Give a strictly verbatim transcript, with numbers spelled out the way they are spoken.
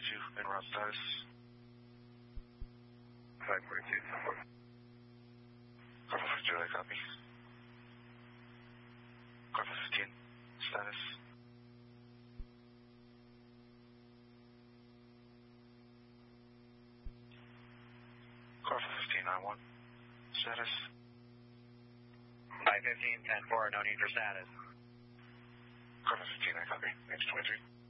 forty-two, en route status. five forty-two, support. Carpha fifty-two, I copy. Carpha fifteen, status. Carpha fifteen, nine one, status. five fifteen, ten four, no need for status. Carpha fifteen, I copy. H twenty-three.